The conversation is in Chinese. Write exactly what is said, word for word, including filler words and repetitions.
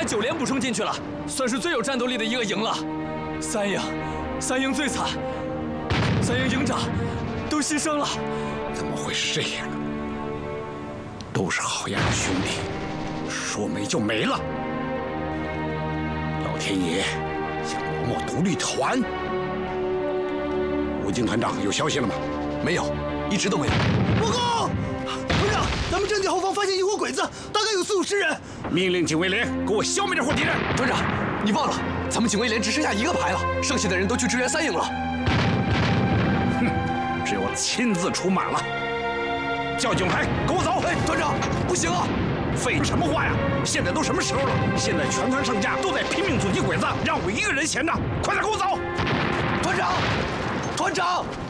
九连补充进去了，算是最有战斗力的一个营了。三营，三营最惨，三营营长都牺牲了。 怎么会是这样？都是好样的兄弟，说没就没了。老天爷想磨没独立团。吴京团长有消息了吗？ 没有，一直都没有。 报告，团长，咱们阵地后方发现一伙鬼子，大概有四五十人。 命令警卫连给我消灭这伙敌人。 团长，你忘了，咱们警卫连只剩下一个排了，剩下的人都去支援三营了。 哼，只有我亲自出马了。叫警排，跟我走！ 哎，团长，不行啊！ 废什么话呀！现在都什么时候了？现在全团上下都在拼命阻击鬼子，让我一个人闲着！快点跟我走！ 团长，团长。